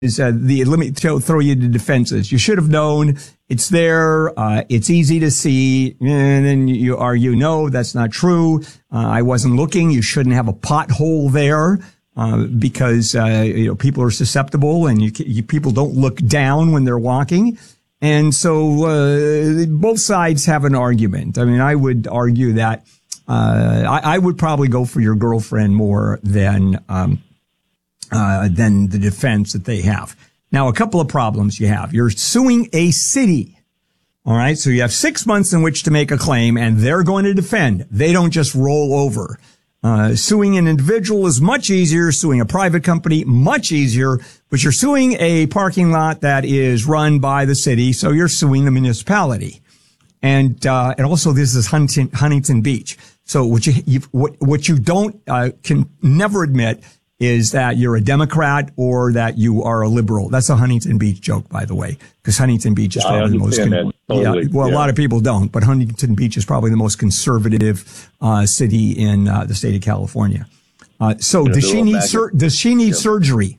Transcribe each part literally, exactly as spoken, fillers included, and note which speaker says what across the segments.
Speaker 1: is uh, the let me throw you to defenses. You should have known. It's there. Uh, it's easy to see. And then you argue, no, that's not true. Uh, I wasn't looking. You shouldn't have a pothole there. Uh, because, uh, you know, people are susceptible and you, you, people don't look down when they're walking. And so, uh, both sides have an argument. I mean, I would argue that, uh, I, I would probably go for your girlfriend more than, um, uh, than the defense that they have. Now, a couple of problems you have. You're suing a city. All right. So you have six months in which to make a claim and they're going to defend. They don't just roll over. Uh, suing an individual is much easier. Suing a private company, much easier. But you're suing a parking lot that is run by the city, so you're suing the municipality. And uh, and also this is Huntington, Huntington Beach. So what you you've, what what you don't uh, can never admit is that you're a Democrat or that you are a liberal. That's a Huntington Beach joke, by the way, because Huntington Beach is probably the most. Con- totally. Yeah, well, yeah. A lot of people don't, but Huntington Beach is probably the most conservative uh city in uh, the state of California. Uh, so, does she need sur- does she need yeah. surgery?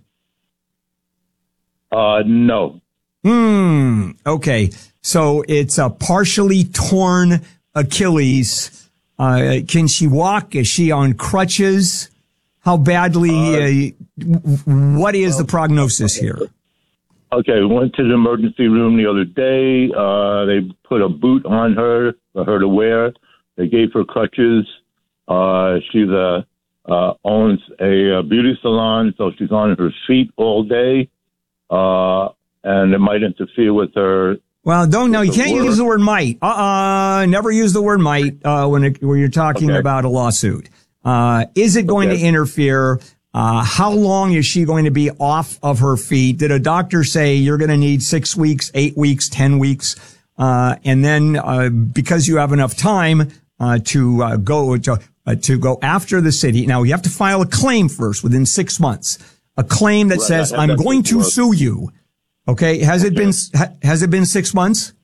Speaker 2: Uh, no.
Speaker 1: Hmm. Okay. So it's a partially torn Achilles. Uh, can she walk? Is she on crutches? How badly, uh, what is the prognosis here?
Speaker 2: Okay, we went to the emergency room the other day. Uh, they put a boot on her for her to wear. They gave her crutches. Uh, she's a, uh, owns a, a beauty salon, so she's on her feet all day. Uh, and it might interfere with her.
Speaker 1: Well, don't know. You can't work. use the word might. Uh-uh. Never use the word might, uh, when, it, when you're talking okay. about a lawsuit. Uh, is it going okay. to interfere? Uh, how long is she going to be off of her feet? Did a doctor say you're going to need six weeks, eight weeks, ten weeks? Uh, and then, uh, because you have enough time, uh, to, uh, go, to, uh, to go after the city. Now, you have to file a claim first within six months. A claim that right, says, I'm going to work. sue you. Okay. Has okay. it been, ha- has it been six months?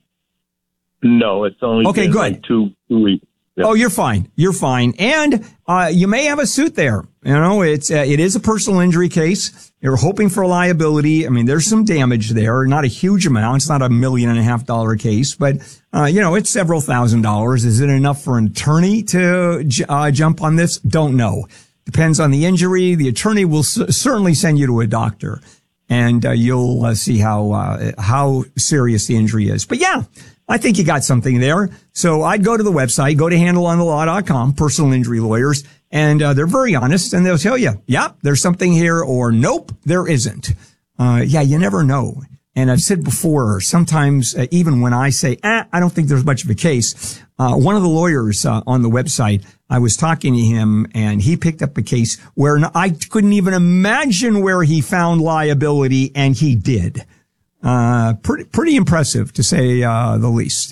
Speaker 2: No, it's only
Speaker 1: okay,
Speaker 2: been
Speaker 1: good.
Speaker 2: like two, two weeks. Yep.
Speaker 1: Oh, you're fine. You're fine. And, uh, you may have a suit there. You know, it's, uh, it is a personal injury case. You're hoping for liability. I mean, there's some damage there. Not a huge amount. It's not a million and a half dollar case, but, uh, you know, it's several thousand dollars. Is it enough for an attorney to, uh, jump on this? Don't know. Depends on the injury. The attorney will c- certainly send you to a doctor and, uh, you'll uh, see how, uh, how serious the injury is. But yeah. I think you got something there. So I'd go to the website, go to handle on the law dot com, personal injury lawyers, and uh, they're very honest, and they'll tell you, yeah, there's something here, or nope, there isn't. Uh, yeah, you never know. And I've said before, sometimes uh, even when I say, ah, I don't think there's much of a case, uh, one of the lawyers uh, on the website, I was talking to him, and he picked up a case where I couldn't even imagine where he found liability, and he did. Uh, pretty, pretty impressive to say, uh, the least.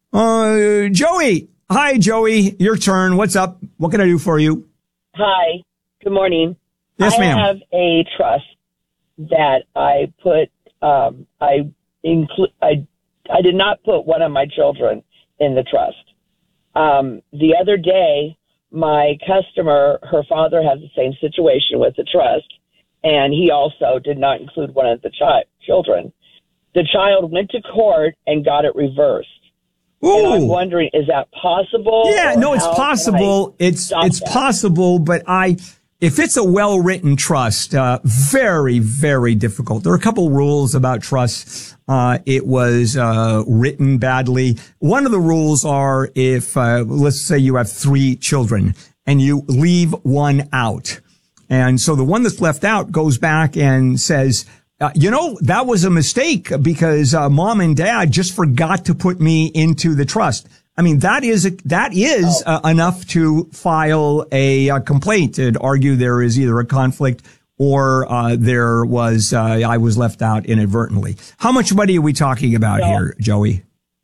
Speaker 1: Uh, Joey. Hi, Joey. Your turn. What's up? What can I do for you?
Speaker 3: Hi. Good morning.
Speaker 1: Yes,
Speaker 3: I
Speaker 1: ma'am.
Speaker 3: I have a trust that I put, um, I include, I, I did not put one of my children in the trust. Um, the other day, my customer, her father has the same situation with the trust, and he also did not include one of the chi- children. The child went to court and got it reversed.
Speaker 1: Ooh.
Speaker 3: And I'm wondering, is that possible?
Speaker 1: Yeah, no, it's possible. It's it's that? possible, but I, if it's a well-written trust, uh, very, very difficult. There are a couple rules about trusts. Uh, it was uh, written badly. One of the rules are if, uh, let's say you have three children and you leave one out, and so the one that's left out goes back and says, Uh, you know, that was a mistake because uh, mom and dad just forgot to put me into the trust. I mean, that is a, that is uh, enough to file a, a complaint and argue there is either a conflict or uh, there was uh, I was left out inadvertently. How much money are we talking about well, here, Joey?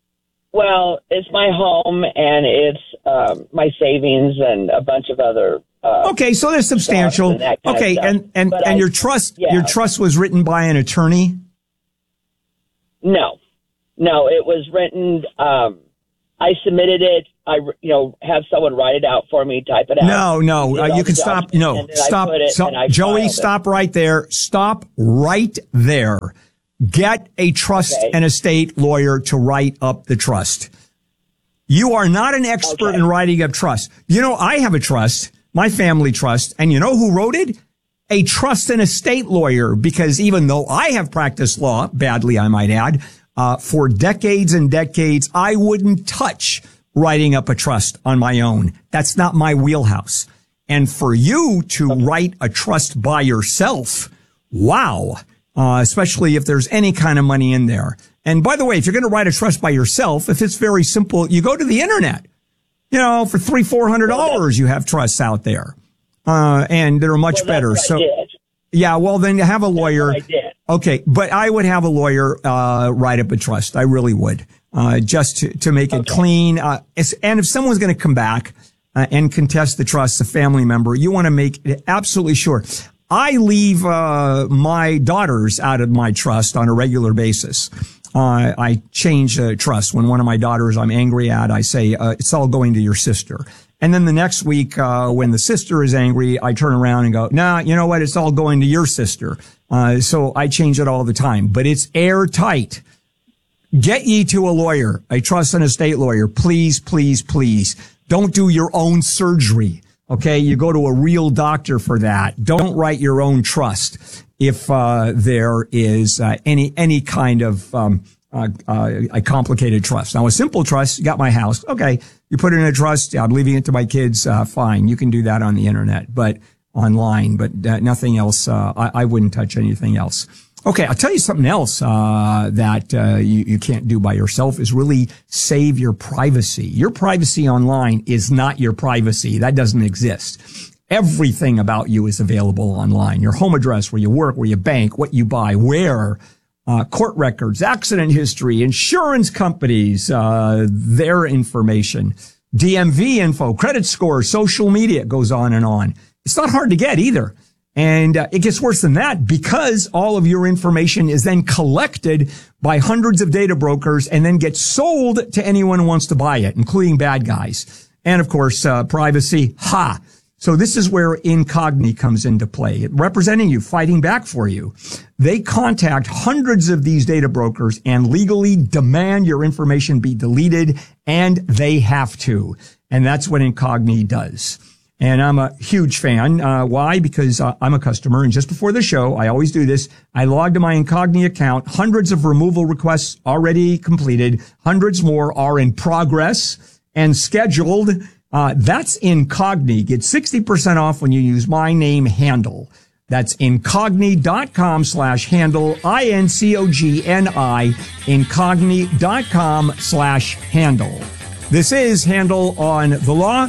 Speaker 3: Well, it's my home and it's um, my savings and a bunch of other. Uh,
Speaker 1: okay, so there's substantial. And okay, and and, and I, your trust yeah. your trust was written by an attorney?
Speaker 3: No, no, it was written. Um, I submitted it I, you know, have someone write it out for me, type it out.
Speaker 1: No, no, uh, you can stop. No, stop. stop Joey, stop right there. Stop right there. Get a trust okay. and estate lawyer to write up the trust. You are not an expert okay. in writing up trust. You know, I have a trust, my family trust, and you know who wrote it? A trust and estate lawyer, because even though I have practiced law, badly I might add, uh, for decades and decades, I wouldn't touch writing up a trust on my own. That's not my wheelhouse. And for you to write a trust by yourself, wow, uh, especially if there's any kind of money in there. And by the way, if you're going to write a trust by yourself, if it's very simple, you go to the internet. You know, for three, four hundred dollars, you have trusts out there. Uh, and they're much
Speaker 3: well,
Speaker 1: better. So,
Speaker 3: did.
Speaker 1: yeah, well, then you have a lawyer.
Speaker 3: That's what I did. Okay,
Speaker 1: but I would have a lawyer, uh, write up a trust. I really would, uh, just to, to make it okay. clean. Uh, and if someone's going to come back, uh, and contest the trust, a family member, you want to make it absolutely sure. I leave, uh, my daughters out of my trust on a regular basis. Uh, I change uh, trust. When one of my daughters I'm angry at, I say, uh, it's all going to your sister. And then the next week, uh, when the sister is angry, I turn around and go, nah, you know what? It's all going to your sister. Uh, so I change it all the time, but it's airtight. Get ye to a lawyer, a trust and estate lawyer. Please, please, please. Don't do your own surgery. Okay. You go to a real doctor for that. Don't write your own trust. If, uh, there is, uh, any, any kind of, um, uh, uh, a complicated trust. Now, a simple trust, you got my house. Okay. You put it in a trust. I'm leaving it to my kids. Uh, fine. You can do that on the internet, but online, but uh, nothing else. Uh, I, I wouldn't touch anything else. Okay. I'll tell you something else, uh, that, uh, you, you can't do by yourself is really save your privacy. Your privacy online is not your privacy. That doesn't exist. Everything about you is available online. Your home address, where you work, where you bank, what you buy, where, uh, court records, accident history, insurance companies, uh, their information, D M V info, credit score, social media, it goes on and on. It's not hard to get either. And uh, it gets worse than that because all of your information is then collected by hundreds of data brokers and then gets sold to anyone who wants to buy it, including bad guys. And of course, uh, privacy. Ha! So this is where Incogni comes into play, representing you, fighting back for you. They contact hundreds of these data brokers and legally demand your information be deleted, and they have to. And that's what Incogni does. And I'm a huge fan. Uh, why? Because uh, I'm a customer. And just before the show, I always do this. I log to my Incogni account. Hundreds of removal requests already completed. Hundreds more are in progress and scheduled. Uh, that's Incogni. Get sixty percent off when you use my name handle. That's incogni.com slash handle, I N C O G N I, incogni.com slash handle. This is Handle on the Law.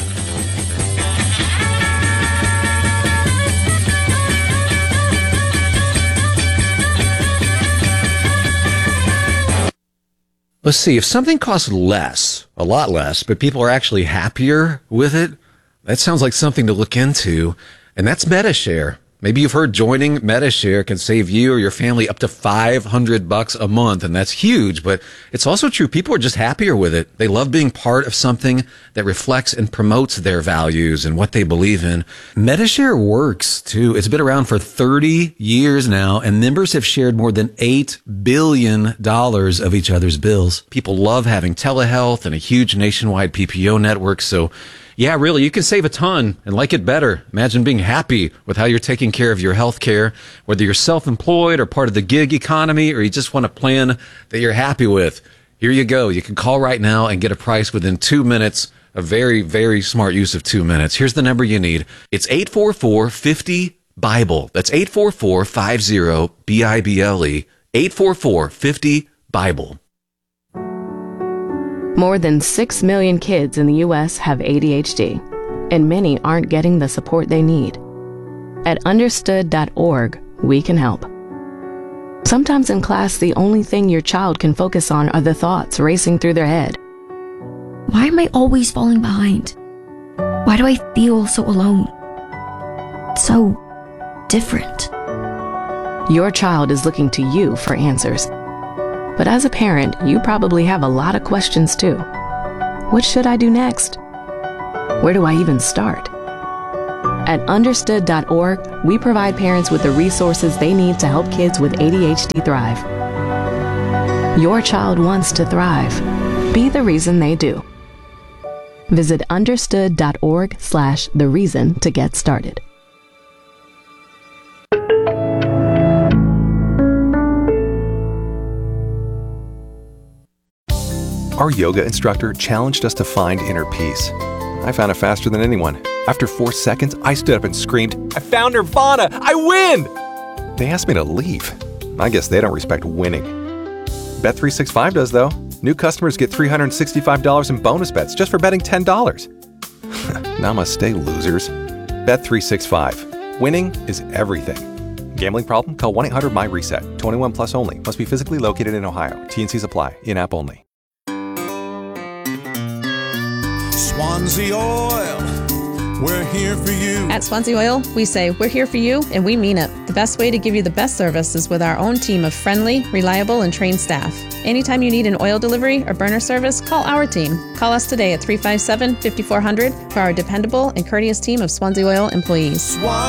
Speaker 4: Let's see, if something costs less, a lot less, but people are actually happier with it, that sounds like something to look into, and that's Medi-Share. Maybe you've heard joining Medi-Share can save you or your family up to five hundred bucks a month, and that's huge, but it's also true. People are just happier with it. They love being part of something that reflects and promotes their values and what they believe in. Medi-Share works, too. It's been around for thirty years now, and members have shared more than eight billion dollars of each other's bills. People love having telehealth and a huge nationwide P P O network, so yeah, really, you can save a ton and like it better. Imagine being happy with how you're taking care of your health care, whether you're self-employed or part of the gig economy, or you just want a plan that you're happy with. Here you go. You can call right now and get a price within two minutes. A very, very smart use of two minutes. Here's the number you need. It's eight four four, five zero, BIBLE. That's eight four four, five zero, B I B L E. eight four four, five zero, BIBLE.
Speaker 5: More than six million kids in the U S have A D H D, and many aren't getting the support they need. At understood dot org, we can help. Sometimes in class, the only thing your child can focus on are the thoughts racing through their head.
Speaker 6: Why am I always falling behind? Why do I feel so alone? So different.
Speaker 5: Your child is looking to you for answers. But as a parent, you probably have a lot of questions too. What should I do next? Where do I even start? At understood dot org, we provide parents with the resources they need to help kids with A D H D thrive. Your child wants to thrive. Be the reason they do. Visit understood dot org slash the reason to get started.
Speaker 7: Our yoga instructor challenged us to find inner peace. I found it faster than anyone. After four seconds, I stood up and screamed, "I found Nirvana! I win!" They asked me to leave. I guess they don't respect winning. Bet three sixty-five does, though. New customers get three hundred sixty-five dollars in bonus bets just for betting ten dollars. Namaste, losers. Bet three sixty-five. Winning is everything. Gambling problem? Call one eight hundred my reset. twenty-one plus only. Must be physically located in Ohio. T and Cs apply. In-app only.
Speaker 8: Swansea Oil, we're here for you.
Speaker 9: At Swansea Oil, we say we're here for you, and we mean it. The best way to give you the best service is with our own team of friendly, reliable, and trained staff. Anytime you need an oil delivery or burner service, call our team. Call us today at three five seven, five four zero zero for our dependable and courteous team of Swansea Oil employees.